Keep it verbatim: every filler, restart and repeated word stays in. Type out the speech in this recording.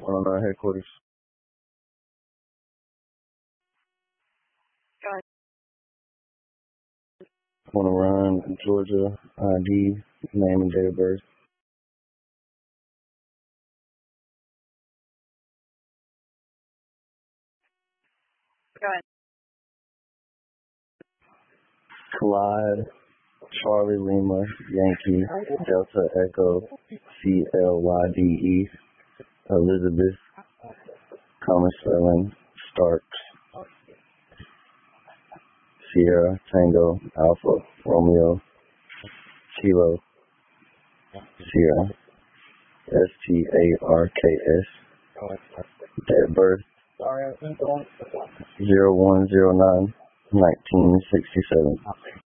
On our headquarters. Want to run Georgia I D, name and date of birth. Go ahead. Clyde, Charlie Lima, Yankee, Delta Echo, C L Y D E, Elizabeth, Thomas Ellen, Starks, Sierra, Tango, Alpha, Romeo, Kilo, Sierra, S T A R K S, date of birth, zero one zero nine, nineteen sixty-seven.